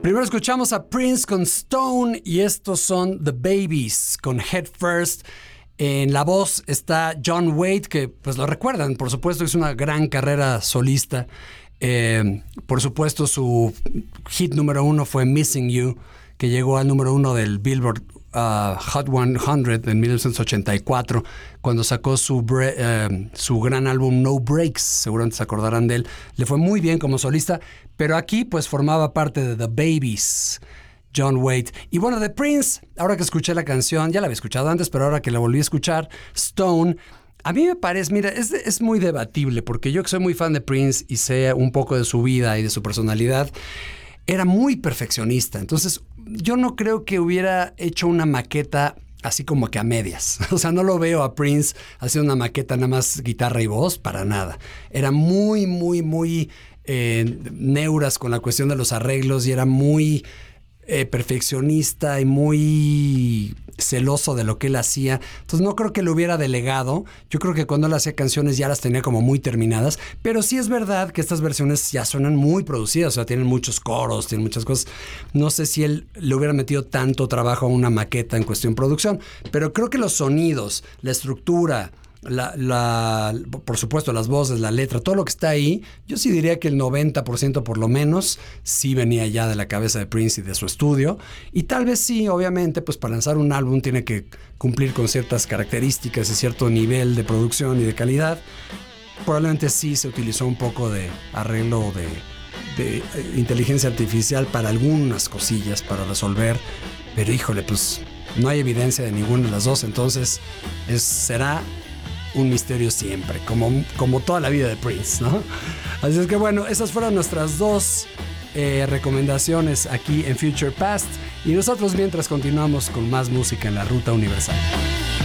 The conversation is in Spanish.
Primero escuchamos a Prince con Stone y estos son The Babies con Head First. En la voz está John Waite, que pues lo recuerdan, por supuesto, es una gran carrera solista. Por supuesto, su hit número 1 fue Missing You, que llegó al número 1 del Billboard Hot 100 en 1984, cuando sacó su gran álbum No Breaks. Seguramente se acordarán de él. Le fue muy bien como solista, pero aquí pues formaba parte de The Babies, John Waite. Y bueno, de Prince, ahora que escuché la canción, ya la había escuchado antes, pero ahora que la volví a escuchar, Stone, a mí me parece, mira, es muy debatible, porque yo que soy muy fan de Prince y sé un poco de su vida y de su personalidad, era muy perfeccionista. Entonces, yo no creo que hubiera hecho una maqueta así como que a medias. O sea, no lo veo a Prince haciendo una maqueta nada más guitarra y voz, para nada. Era muy, muy, muy neuras con la cuestión de los arreglos y era muy perfeccionista y muy celoso de lo que él hacía. Entonces no creo que lo hubiera delegado. Yo creo que cuando él hacía canciones ya las tenía como muy terminadas, pero sí es verdad que estas versiones ya suenan muy producidas, o sea, tienen muchos coros, tienen muchas cosas. No sé si él le hubiera metido tanto trabajo a una maqueta en cuestión producción, pero creo que los sonidos, la estructura, por supuesto las voces, la letra, todo lo que está ahí, yo sí diría que el 90% por lo menos sí venía ya de la cabeza de Prince y de su estudio, y tal vez sí, obviamente, pues para lanzar un álbum tiene que cumplir con ciertas características y cierto nivel de producción y de calidad. Probablemente sí se utilizó un poco de arreglo de inteligencia artificial para algunas cosillas para resolver, pero híjole, pues no hay evidencia de ninguna de las dos, entonces será un misterio siempre, como toda la vida de Prince, ¿no? Así es que bueno, esas fueron nuestras dos recomendaciones aquí en Future Past, y nosotros mientras continuamos con más música en la Ruta Universal.